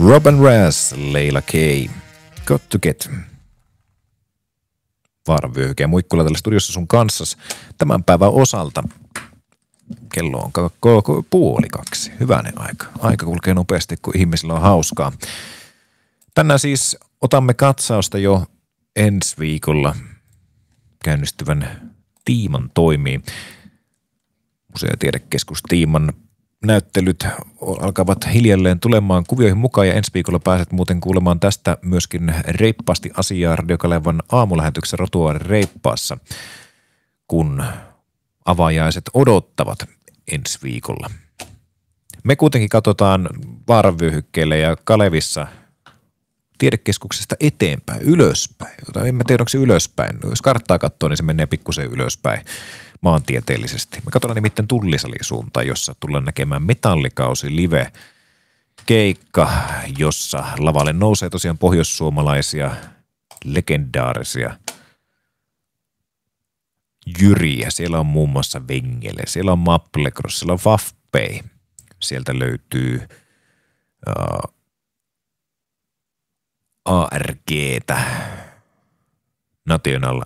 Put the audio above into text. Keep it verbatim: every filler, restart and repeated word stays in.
Robin Rass, Leila K. Got to get. Vaaravyöhyke ja Muikkula tällä studiossa sun kanssas tämän päivän osalta. Kello on k- k- puoli kaksi. Hyvänen aika. Aika kulkee nopeasti, kun ihmisillä on hauskaa. Tänään siis otamme katsausta jo ensi viikolla käynnistyvän Tiiman toimiin. Museo- ja tiedekeskus Tiiman näyttelyt alkavat hiljalleen tulemaan kuvioihin mukaan ja ensi viikolla pääset muuten kuulemaan tästä myöskin reippaasti asiaa Radio Kalevan aamulähetyksessä Rotuaari Reippaassa, kun avaajaiset odottavat ensi viikolla. Me kuitenkin katsotaan vaaravyöhykkeelle ja Kalevissa tiedekeskuksesta eteenpäin, ylöspäin. En mä tiedä, onko se ylöspäin. Jos karttaa katsoo, niin se menee pikkusen ylöspäin maantieteellisesti. Me katsotaan nimittäin Tullisalisuuntaan, jossa tullaan näkemään Metallikausi live keikka, jossa lavalle nousee tosiaan pohjoissuomalaisia legendaarisia jyriä. Siellä on muun muassa Wengele, siellä on Maplecross, siellä on Waffpay. Sieltä löytyy uh, A R G:tä, National